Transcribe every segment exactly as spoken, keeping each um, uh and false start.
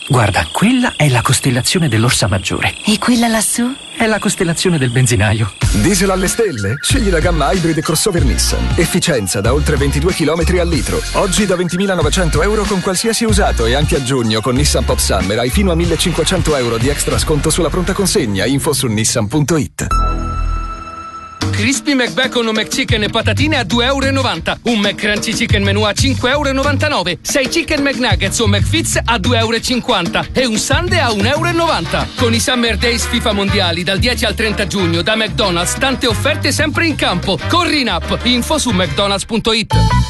Guarda, quella è la costellazione dell'Orsa Maggiore. E quella lassù? È la costellazione del benzinaio. Diesel alle stelle? Scegli la gamma Hybrid crossover Nissan. Efficienza da oltre ventidue chilometri al litro. Oggi da ventimilanovecento euro con qualsiasi usato, e anche a giugno con Nissan Pop Summer hai fino a millecinquecento euro di extra sconto sulla pronta consegna. Info su nissan punto it. Crispy McBacon o McChicken e patatine a due e novanta euro. Un McCrunchy Chicken Menù a cinque e novantanove euro. sei Chicken McNuggets o McFits a due e cinquanta euro. E un Sundae a un e novanta euro. Con i Summer Days FIFA Mondiali dal dieci al trenta giugno da McDonald's, tante offerte sempre in campo. Corri in app. Info su mcdonalds punto it.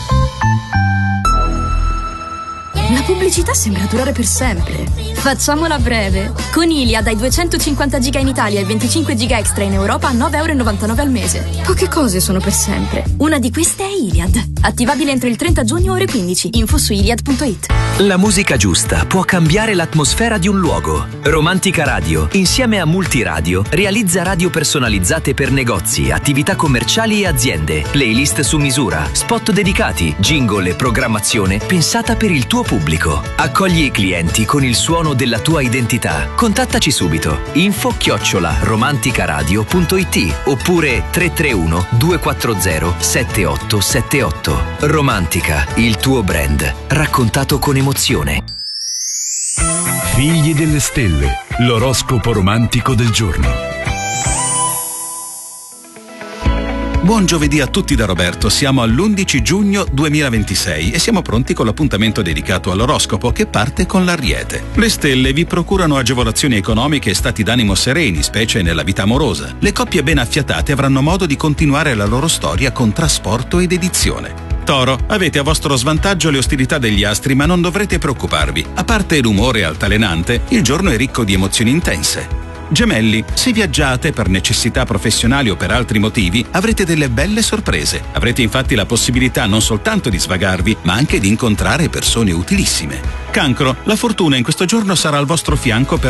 La pubblicità sembra durare per sempre. Facciamola breve. Con Iliad dai duecentocinquanta giga in Italia e venticinque giga extra in Europa a nove e novantanove euro al mese. Poche cose sono per sempre. Una di queste è Iliad. Attivabile entro il trenta giugno ore quindici. Info su iliad punto it. La musica giusta può cambiare l'atmosfera di un luogo. Romantica Radio, insieme a Multiradio, realizza radio personalizzate per negozi, attività commerciali e aziende, playlist su misura, spot dedicati, jingle e programmazione pensata per il tuo pubblico. Accogli i clienti con il suono della tua identità. Contattaci subito. Info chiocciola romanticaradio punto it oppure tre tre uno due quattro zero sette otto sette otto. Romantica, il tuo brand, raccontato con emozione. Figli delle stelle, l'oroscopo romantico del giorno. Buon giovedì a tutti da Roberto, siamo all'undici giugno duemilaventisei e siamo pronti con l'appuntamento dedicato all'oroscopo che parte con l'Ariete. Le stelle vi procurano agevolazioni economiche e stati d'animo sereni, specie nella vita amorosa. Le coppie ben affiatate avranno modo di continuare la loro storia con trasporto ed edizione. Toro, avete a vostro svantaggio le ostilità degli astri, ma non dovrete preoccuparvi. A parte l'umore altalenante, il giorno è ricco di emozioni intense. Gemelli, se viaggiate per necessità professionali o per altri motivi, avrete delle belle sorprese. Avrete infatti la possibilità non soltanto di svagarvi, ma anche di incontrare persone utilissime. Cancro, la fortuna in questo giorno sarà al vostro fianco per